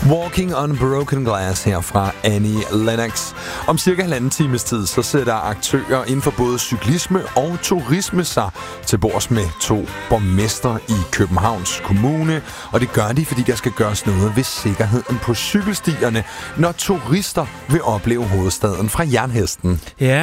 Walking on Broken Glass her fra Annie Lennox. Om cirka 1,5 times tid, så sætter aktører inden for både cyklisme og turisme sig til bords med 2 borgmestre i Københavns Kommune. Og det gør de, fordi der skal gøres noget ved sikkerheden på cykelstierne, når turister vil opleve hovedstaden fra jernhesten. Ja,